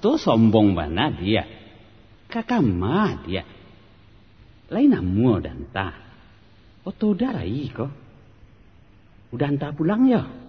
Oto sombong bana dia. Kakama dia. Lain namu dan ta. Oto darai ko. Udah entah pulang ya.